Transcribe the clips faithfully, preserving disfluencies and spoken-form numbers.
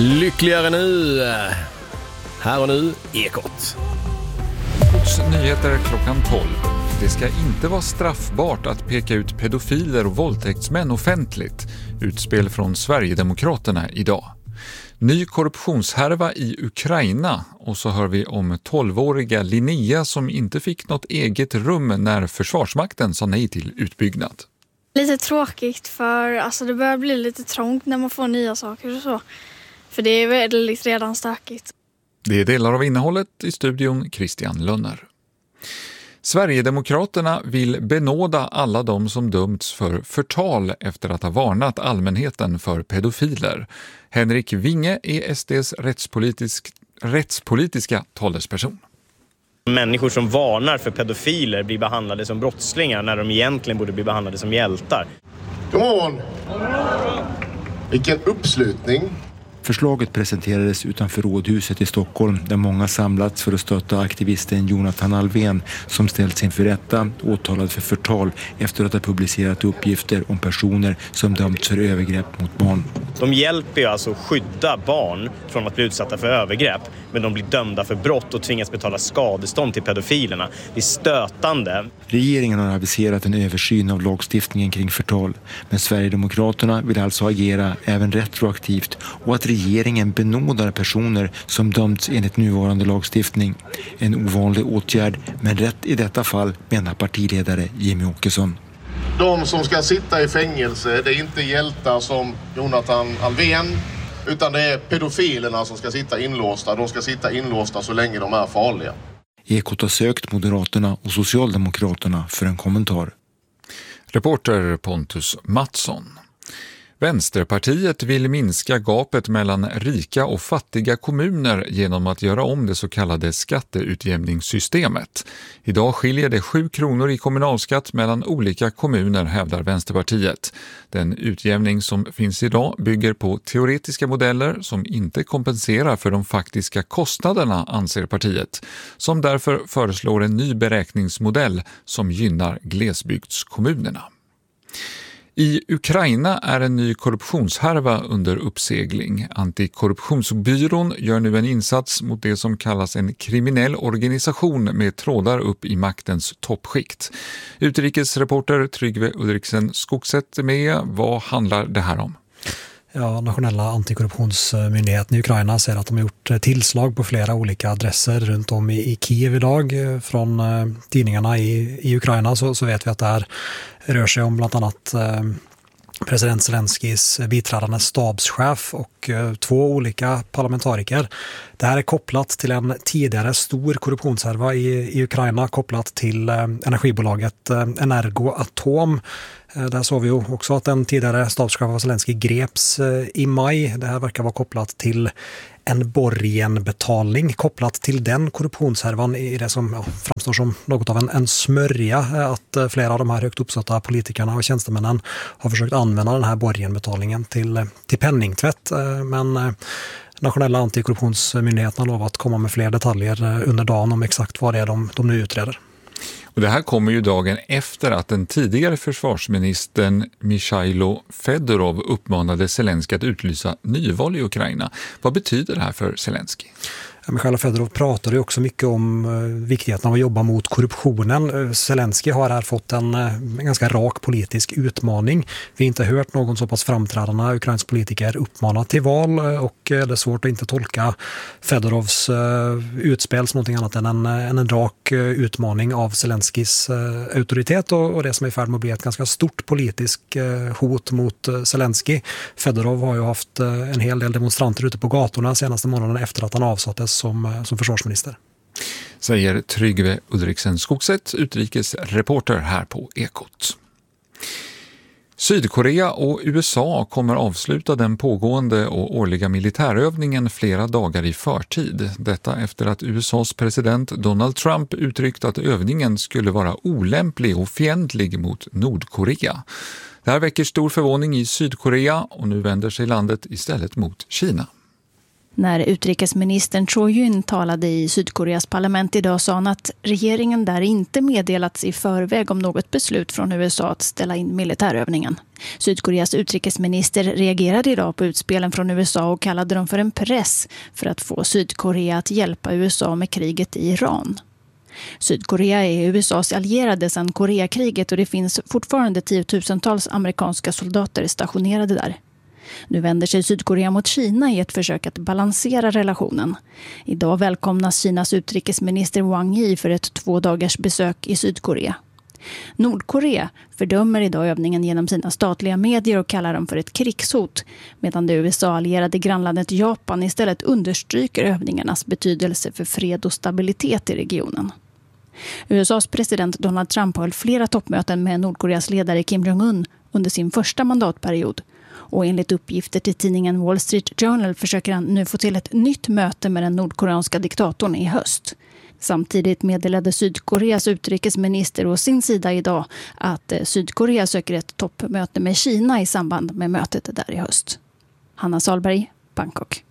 Lyckligare nu. Här och nu, Ekot. Nyheter klockan tolv. Det ska inte vara straffbart att peka ut pedofiler och våldtäktsmän offentligt. Utspel från Sverigedemokraterna idag. Ny korruptionshärva i Ukraina, och så hör vi om tolvåriga Linnea som inte fick något eget rum när Försvarsmakten sa nej till utbyggnad. Lite tråkigt, för alltså, det börjar bli lite trångt när man får nya saker och så. För det är väldigt redan stökigt. Det är delar av innehållet i studion Christian Lönner. Sverigedemokraterna vill benåda alla de som dömts för förtal efter att ha varnat allmänheten för pedofiler. Henrik Winge är S D:s rättspolitisk, rättspolitiska talesperson. Människor som varnar för pedofiler blir behandlade som brottslingar när de egentligen borde bli behandlade som hjältar. God morgon! Vilken uppslutning! Förslaget presenterades utanför Rådhuset i Stockholm där många samlats för att stötta aktivisten Jonathan Alvén som ställts inför rätta, åtalad för förtal efter att ha publicerat uppgifter om personer som dömts för övergrepp mot barn. De hjälper ju alltså att skydda barn från att bli utsatta för övergrepp, men de blir dömda för brott och tvingas betala skadestånd till pedofilerna. Det är stötande. Regeringen har aviserat en översyn av lagstiftningen kring förtal, men Sverigedemokraterna vill alltså agera även retroaktivt och att regeringen benådar personer som dömts enligt nuvarande lagstiftning. En ovanlig åtgärd, men rätt i detta fall, menar partiledare Jimmy Åkesson. De som ska sitta i fängelse, det är inte hjältar som Jonathan Alvén, utan det är pedofilerna som ska sitta inlåsta. De ska sitta inlåsta så länge de är farliga. Ekot har sökt Moderaterna och Socialdemokraterna för en kommentar. Reporter Pontus Mattsson. Vänsterpartiet vill minska gapet mellan rika och fattiga kommuner genom att göra om det så kallade skatteutjämningssystemet. Idag skiljer det sju kronor i kommunalskatt mellan olika kommuner, hävdar Vänsterpartiet. Den utjämning som finns idag bygger på teoretiska modeller som inte kompenserar för de faktiska kostnaderna, anser partiet, som därför föreslår en ny beräkningsmodell som gynnar glesbygdskommunerna. I Ukraina är en ny korruptionshärva under uppsegling. Antikorruptionsbyrån gör nu en insats mot det som kallas en kriminell organisation med trådar upp i maktens toppskikt. Utrikesreporter Tryggve Udriksen Skogset med. Vad handlar det här om? Ja, nationella antikorruptionsmyndigheten i Ukraina säger att de har gjort tillslag på flera olika adresser runt om i, i Kiev idag. Från eh, tidningarna i, i Ukraina så, så vet vi att det här rör sig om bland annat eh, president Zelenskis biträdande stabschef och eh, två olika parlamentariker. Det här är kopplat till en tidigare stor korruptionshärva i, i Ukraina kopplat till eh, energibolaget eh, Energoatom. Där såg vi ju också att den tidigare stabschef av Zelensky greps i maj. Det här verkar vara kopplat till en borgenbetalning, kopplat till den korruptionshärvan i det som ja, framstår som något av en, en smörja. Att flera av de här högt uppsatta politikerna och tjänstemännen har försökt använda den här borgenbetalningen till, till penningtvätt. Men nationella antikorruptionsmyndigheten har lovat att komma med fler detaljer under dagen om exakt vad det är de, de nu utreder. Och det här kommer ju dagen efter att den tidigare försvarsministern Mikhailo Fedorov uppmanade Zelensky att utlysa nyval i Ukraina. Vad betyder det här för Zelensky? Mikhailo Fedorov pratade också mycket om uh, viktigheten av att jobba mot korruptionen. Uh, Zelensky har här fått en, uh, en ganska rak politisk utmaning. Vi har inte hört någon så pass framträdande ukrainsk politiker uppmana till val uh, och uh, det är svårt att inte tolka Fedorovs uh, utspel som någonting annat än en, uh, en rak uh, utmaning av Zelenskys uh, auktoritet och, och det som är i färd med att bli ett ganska stort politiskt uh, hot mot uh, Zelensky. Fedorov har ju haft uh, en hel del demonstranter ute på gatorna senaste månaden efter att han avsattes Som, som försvarsminister. Säger Tryggve Udriksen Skogset, utrikesreporter här på Ekot. Sydkorea och U S A kommer avsluta den pågående och årliga militärövningen flera dagar i förtid. Detta efter att U S A:s president Donald Trump uttryckt att övningen skulle vara olämplig och fientlig mot Nordkorea. Det här väcker stor förvåning i Sydkorea och nu vänder sig landet istället mot Kina. När utrikesministern Cho Yun talade i Sydkoreas parlament idag sa han att regeringen där inte meddelats i förväg om något beslut från U S A att ställa in militärövningen. Sydkoreas utrikesminister reagerade idag på utspelen från U S A och kallade dem för en press för att få Sydkorea att hjälpa U S A med kriget i Iran. Sydkorea är U S A:s allierade sedan Koreakriget och det finns fortfarande tiotusentals amerikanska soldater stationerade där. Nu vänder sig Sydkorea mot Kina i ett försök att balansera relationen. Idag välkomnas Kinas utrikesminister Wang Yi för ett två dagars besök i Sydkorea. Nordkorea fördömer idag övningen genom sina statliga medier och kallar dem för ett krigshot, medan det U S A-allierade grannlandet Japan istället understryker övningarnas betydelse för fred och stabilitet i regionen. U S A:s president Donald Trump höll flera toppmöten med Nordkoreas ledare Kim Jong-un under sin första mandatperiod. Och enligt uppgifter till tidningen Wall Street Journal försöker han nu få till ett nytt möte med den nordkoreanska diktatorn i höst. Samtidigt meddelade Sydkoreas utrikesminister å sin sida idag att Sydkorea söker ett toppmöte med Kina i samband med mötet där i höst. Hanna Salberg, Bangkok.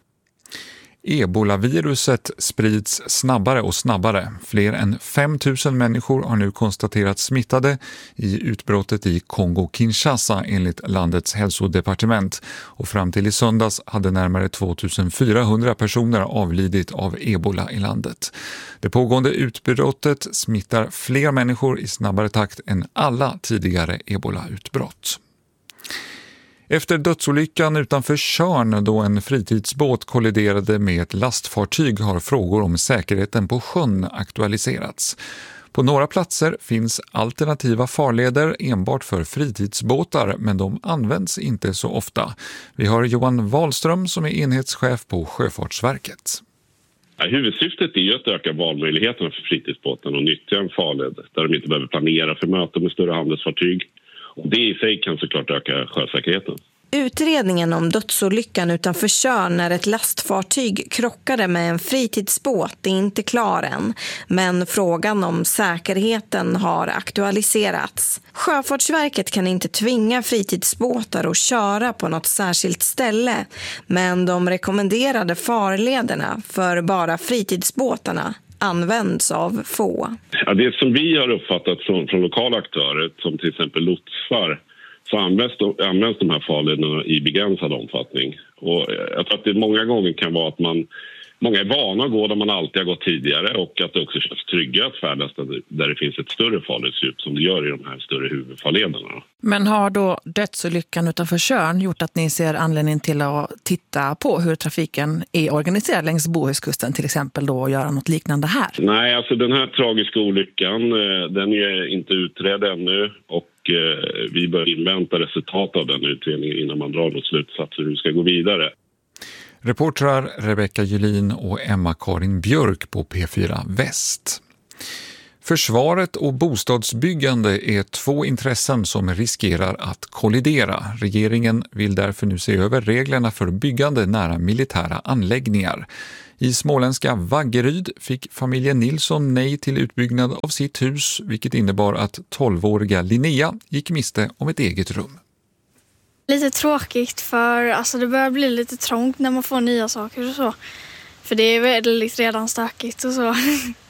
Ebola-viruset sprids snabbare och snabbare. Fler än fem tusen människor har nu konstaterats smittade i utbrottet i Kongo-Kinshasa enligt landets hälsodepartement. Och fram till i söndags hade närmare tvåtusenfyrahundra personer avlidit av ebola i landet. Det pågående utbrottet smittar fler människor i snabbare takt än alla tidigare ebola-utbrott. Efter dödsolyckan utanför Tjörn då en fritidsbåt kolliderade med ett lastfartyg har frågor om säkerheten på sjön aktualiserats. På några platser finns alternativa farleder enbart för fritidsbåtar, men de används inte så ofta. Vi har Johan Wahlström som är enhetschef på Sjöfartsverket. Ja, huvudsyftet är att öka valmöjligheterna för fritidsbåtarna och nyttja en farled där de inte behöver planera för möten med större handelsfartyg. Och det i sig kan såklart öka sjösäkerheten. Utredningen om dödsolyckan utanför Tjörn när ett lastfartyg krockade med en fritidsbåt är inte klar än, men frågan om säkerheten har aktualiserats. Sjöfartsverket kan inte tvinga fritidsbåtar att köra på något särskilt ställe, men de rekommenderade farlederna för bara fritidsbåtarna används av få. Ja, det som vi har uppfattat från, från lokala aktörer, som till exempel lotsar, så används de, används de här farlederna i begränsad omfattning. Och jag tror att det många gånger kan vara att man, många är vana att gå där man alltid har gått tidigare och att det också känns trygga att färdas där det finns ett större farledsdjup som det gör i de här större huvudfarlederna. Men har då dödsolyckan utanför Tjörn gjort att ni ser anledning till att titta på hur trafiken är organiserad längs Bohuskusten till exempel då och göra något liknande här? Nej, alltså den här tragiska olyckan, den är inte utredd ännu och vi bör invänta resultat av den utredningen innan man drar något slutsats hur vi ska gå vidare. Reportrar Rebecka Julin och Emma-Karin Björk på P fyra Väst. Försvaret och bostadsbyggande är två intressen som riskerar att kollidera. Regeringen vill därför nu se över reglerna för byggande nära militära anläggningar. I småländska Vaggeryd fick familjen Nilsson nej till utbyggnad av sitt hus, vilket innebar att tolvåriga Linnea gick miste om ett eget rum. Lite tråkigt för alltså det börjar bli lite trångt när man får nya saker och så. För det är väldigt redan stökigt och så.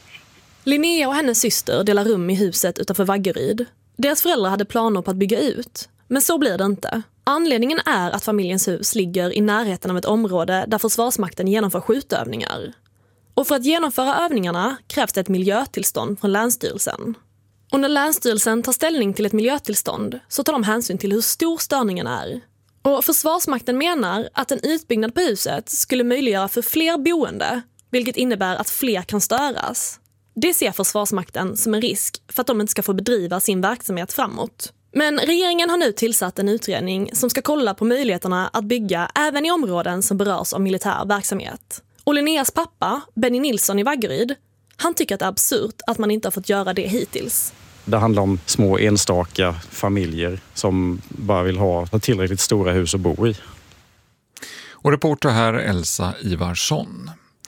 Linnea och hennes syster delar rum i huset utanför Vaggeryd. Deras föräldrar hade planer på att bygga ut, men så blir det inte. Anledningen är att familjens hus ligger i närheten av ett område där Försvarsmakten genomför skjutövningar. Och för att genomföra övningarna krävs det ett miljötillstånd från Länsstyrelsen. Och när Länsstyrelsen tar ställning till ett miljötillstånd så tar de hänsyn till hur stor störningen är. Och Försvarsmakten menar att en utbyggnad på huset skulle möjliggöra för fler boende, vilket innebär att fler kan störas. Det ser Försvarsmakten som en risk för att de inte ska få bedriva sin verksamhet framåt. Men regeringen har nu tillsatt en utredning som ska kolla på möjligheterna att bygga även i områden som berörs av militär verksamhet. Och Linneas pappa, Benny Nilsson i Vaggeryd, han tycker att det är absurt att man inte har fått göra det hittills. Det handlar om små enstaka familjer som bara vill ha tillräckligt stora hus att bo i. Och reporter här Elsa Ivarsson.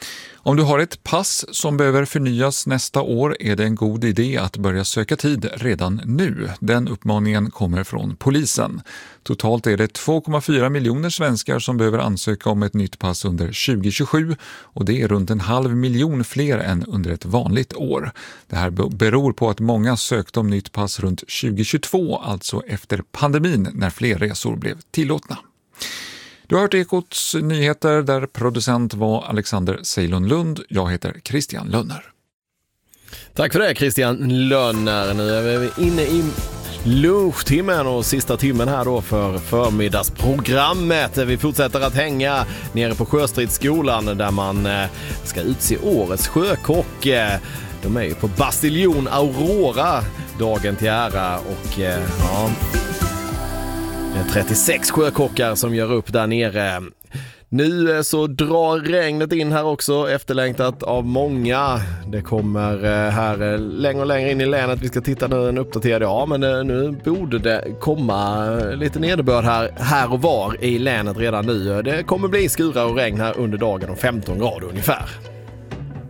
Om du har ett pass som behöver förnyas nästa år är det en god idé att börja söka tid redan nu. Den uppmaningen kommer från polisen. Totalt är det två komma fyra miljoner svenskar som behöver ansöka om ett nytt pass under tjugo tjugosju och det är runt en halv miljon fler än under ett vanligt år. Det här beror på att många sökte om nytt pass runt tjugo tjugotvå, alltså efter pandemin när fler resor blev tillåtna. Du har hört Ekots nyheter där producent var Alexander Ceylon Lund. Jag heter Christian Lönner. Tack för det Christian Lönner. Nu är vi inne i lunchtimmen och sista timmen här då för förmiddagsprogrammet. Vi fortsätter att hänga nere på Sjöstridsskolan där man ska utse årets sjökock. De är ju på Bastiljon Aurora dagen till ära och ja, det är trettiosex sjökockar som gör upp där nere. Nu så drar regnet in här också, efterlängtat av många. Det kommer här längre och längre in i länet. Vi ska titta nu en uppdaterad. Ja, men nu borde det komma lite nederbörd här, här och var i länet redan nu. Det kommer bli skurar och regn här under dagen om femton grader ungefär.